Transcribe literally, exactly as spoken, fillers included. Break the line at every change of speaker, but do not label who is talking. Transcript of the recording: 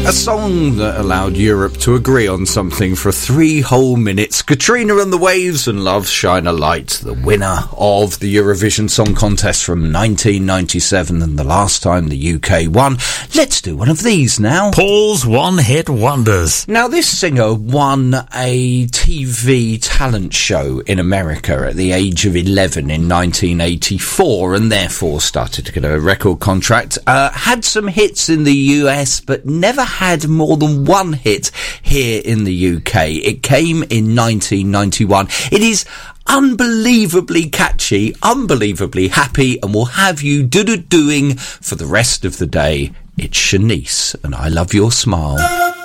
A song that allowed Europe to agree on something for three whole minutes. Katrina and the Waves and Love Shine a Light, the winner of the Eurovision Song Contest from nineteen ninety-seven and the last time the U K won. Let's do one of these now.
Paul's One Hit Wonders.
Now, this singer won a T V talent show in America at the age of eleven in nineteen eighty-four and therefore started to get a record contract. Uh, had some hits in the U S, but never had more than one hit here in the U K. It came in nineteen ninety-one. It is unbelievably catchy, unbelievably happy, and will have you do-do-doing for the rest of the day. It's Shanice, and I Love Your Smile.